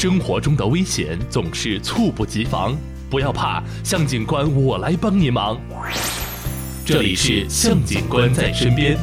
生活中的危险总是猝不及防，不要怕，向警官我来帮您忙。这里是向警官在身边。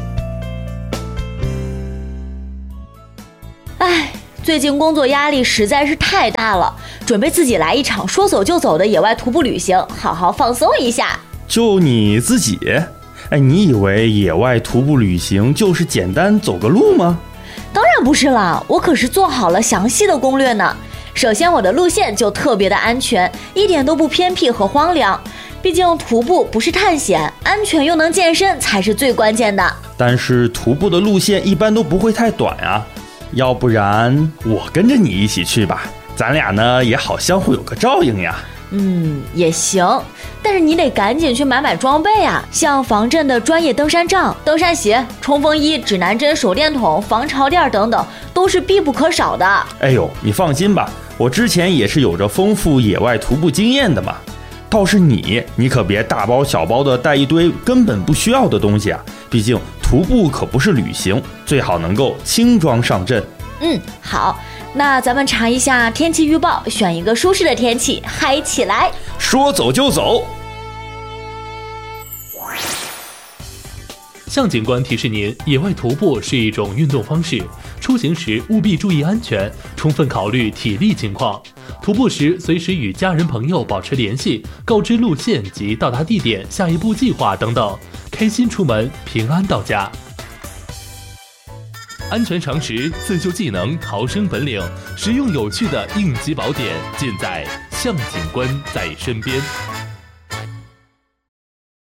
最近工作压力实在是太大了，准备自己来一场说走就走的野外徒步旅行，好好放松一下。 就你自己？你以为野外徒步旅行就是简单走个路吗？ 当然不是啦，我可是做好了详细的攻略呢。首先我的路线就特别的安全，一点都不偏僻和荒凉，毕竟徒步不是探险，安全又能健身才是最关键的。 但是徒步的路线一般都不会太短啊，要不然我跟着你一起去吧，咱俩呢也好相互有个照应呀。 也行，但是你得赶紧去买装备啊，像防震的专业登山杖、登山鞋、冲锋衣、指南针、手电筒、防潮垫等等，都是必不可少的。 哎呦，你放心吧，我之前也是有着丰富野外徒步经验的嘛。倒是你可别大包小包的带一堆根本不需要的东西啊，毕竟徒步可不是旅行，最好能够轻装上阵。 好，那咱们查一下天气预报，选一个舒适的天气，嗨起来！ 说走就走。 向警官提示您，野外徒步是一种运动方式，出行时务必注意安全，充分考虑体力情况。徒步时随时与家人朋友保持联系，告知路线及到达地点、下一步计划等等，开心出门，平安到家。安全常识、自救技能、逃生本领，实用有趣的应急宝典，尽在向警官在身边。